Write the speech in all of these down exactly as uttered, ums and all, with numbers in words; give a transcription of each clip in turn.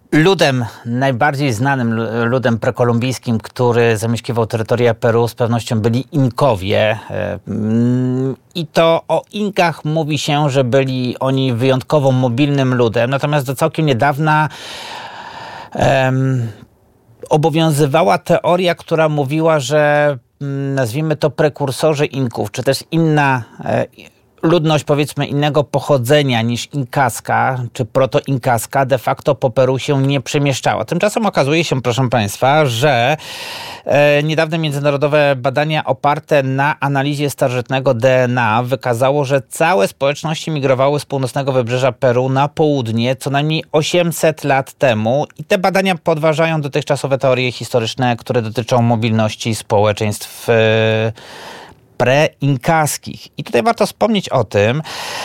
Ludem, najbardziej znanym ludem prekolumbijskim, który zamieszkiwał terytoria Peru, z pewnością byli Inkowie. I to o Inkach mówi się, że byli oni wyjątkowo mobilnym ludem, natomiast do całkiem niedawna um, obowiązywała teoria, która mówiła, że nazwijmy to prekursorzy Inków, czy też inna ludność, powiedzmy, innego pochodzenia niż inkaska, czy proto-inkaska, de facto po Peru się nie przemieszczała. Tymczasem okazuje się, proszę Państwa, że e, niedawne międzynarodowe badania oparte na analizie starożytnego D N A wykazało, że całe społeczności migrowały z północnego wybrzeża Peru na południe co najmniej osiemset lat temu i te badania podważają dotychczasowe teorie historyczne, które dotyczą mobilności społeczeństw e, preinkaskich. I tutaj warto wspomnieć o tym,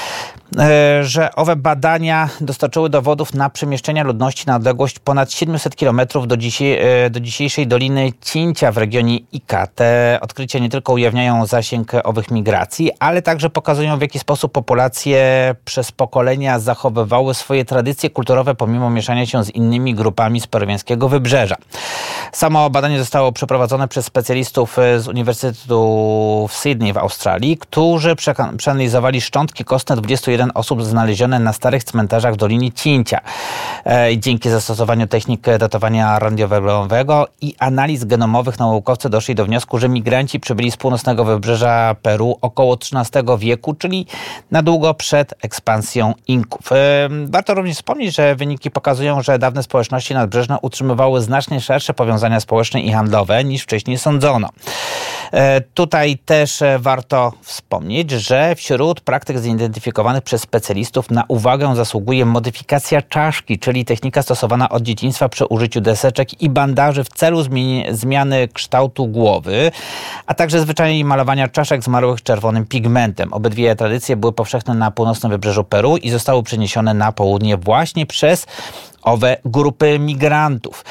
że owe badania dostarczyły dowodów na przemieszczenia ludności na odległość ponad siedemset kilometrów do, dzisiaj, do dzisiejszej Doliny Cięcia w regionie Ica. Te odkrycia nie tylko ujawniają zasięg owych migracji, ale także pokazują, w jaki sposób populacje przez pokolenia zachowywały swoje tradycje kulturowe pomimo mieszania się z innymi grupami z peruwiańskiego wybrzeża. Samo badanie zostało przeprowadzone przez specjalistów z Uniwersytetu w Sydney w Australii, którzy przeanalizowali szczątki kostne dwudziestu jeden osób znalezione na starych cmentarzach w Dolinie Cięcia. E, dzięki zastosowaniu technik datowania radiowego i analiz genomowych naukowcy doszli do wniosku, że migranci przybyli z północnego wybrzeża Peru około trzynastego wieku, czyli na długo przed ekspansją Inków. E, warto również wspomnieć, że wyniki pokazują, że dawne społeczności nadbrzeżne utrzymywały znacznie szersze powiązania społeczne i handlowe niż wcześniej sądzono. E, tutaj też warto wspomnieć, że wśród praktyk zidentyfikowanych przez specjalistów na uwagę zasługuje modyfikacja czaszki, czyli technika stosowana od dzieciństwa przy użyciu deseczek i bandaży w celu zmieni- zmiany kształtu głowy, a także zwyczajnie malowania czaszek zmarłych czerwonym pigmentem. Obydwie tradycje były powszechne na północnym wybrzeżu Peru i zostały przeniesione na południe właśnie przez owe grupy migrantów.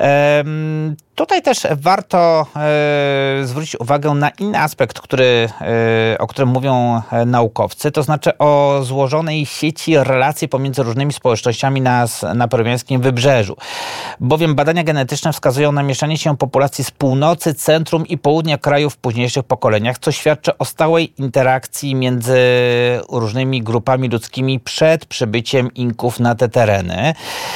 Ehm, tutaj też warto e, zwrócić uwagę na inny aspekt, który, e, o którym mówią e, naukowcy, to znaczy o złożonej sieci relacji pomiędzy różnymi społecznościami na, na peruwiańskim wybrzeżu. Bowiem badania genetyczne wskazują na mieszanie się populacji z północy, centrum i południa kraju w późniejszych pokoleniach, co świadczy o stałej interakcji między różnymi grupami ludzkimi przed przybyciem Inków na te tereny.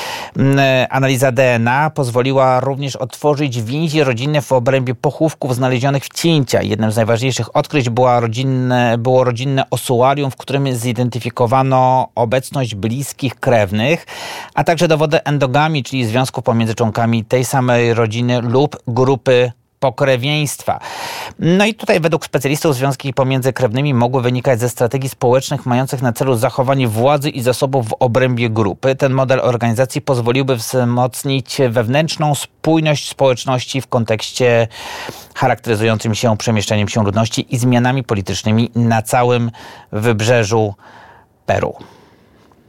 Analiza D N A pozwoliła również otworzyć więzi rodzinne w obrębie pochówków znalezionych w Cięcia. Jednym z najważniejszych odkryć była rodzinne, było rodzinne osuarium, w którym zidentyfikowano obecność bliskich krewnych, a także dowody endogamii, czyli związków pomiędzy członkami tej samej rodziny lub grupy pokrewieństwa. No i tutaj według specjalistów związki pomiędzy krewnymi mogły wynikać ze strategii społecznych mających na celu zachowanie władzy i zasobów w obrębie grupy. Ten model organizacji pozwoliłby wzmocnić wewnętrzną spójność społeczności w kontekście charakteryzującym się przemieszczeniem się ludności i zmianami politycznymi na całym wybrzeżu Peru.